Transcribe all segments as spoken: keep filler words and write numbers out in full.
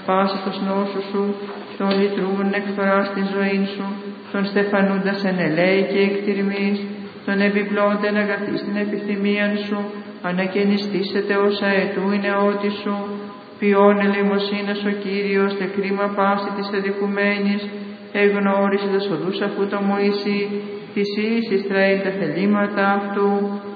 πάσης τους νόσους σου, τον λυτρούν εκφράς τη ζωή σου, τον στεφανούντας εν ελέη και εκτιρμής, τον επιπλώντεν αγαθής την επιθυμίαν σου, ανακαινιστήσετε όσα αιτού η νεότη σου, ποιόν ελεημοσύνας ο Κύριος, τε κρίμα πάση της αδικουμένης, εγνώρισε τα σοδούς αφού το Μωυσή, της εις Ισραήλ τα θελήματα αυτού.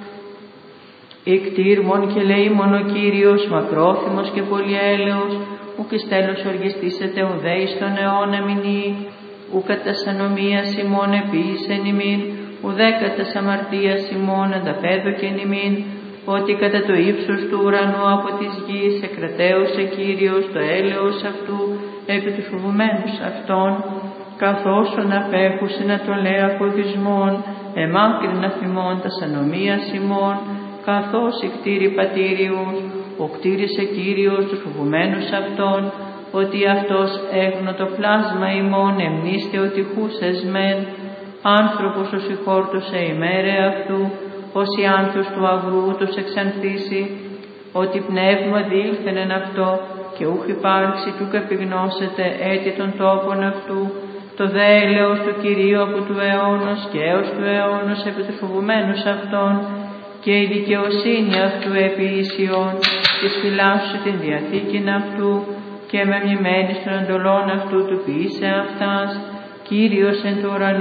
Εκτήρμον και λέει μόνο ο Κύριος, μακρόθυμος και πολυέλεος, ουκ εις τέλος οργιστήσετε ουδέ εις τον αιώνα μηνύ, ουκ κατά ανομίας ημών επίησεν ημίν, ουδέ κατά αμαρτίας ημών ανταπέδωκεν ημίν, ότι κατά το ύψος του ουρανού από της γης εκρατέωσε Κύριος το έλεος αυτού επί τους φοβουμένους αυτών, καθώς ον απέχουσε να το λέει αφοδισμόν, εμάκρυν αφημών τας ανομίας ημών, καθώς η κτήρη πατήριους, ο κτήρισε Κύριος τους φοβουμένους αυτών, ότι αυτός έγνω το πλάσμα ημών εμνήστε ότι χούσες μεν, άνθρωπος ως ηχόρτωσε ημέρε αυτού, ως η άνθος του αγρού τους εξανθήσει, ότι πνεύμα διήλθεν εν αυτό, και ούχ υπάρξει κι ούκ επιγνώσετε έτη των τόπων αυτού, το δε έλεος του Κυρίου από του αιώνος και έως του αιώνος επί τους φοβουμένους αυτών, και η δικαιοσύνη αυτού επί ίσιον, της φυλάσσου την διαθήκην αυτού, και με μνημένης των εντολών αυτού του ποιήσε αυτάς, Κύριος εν το ουρανό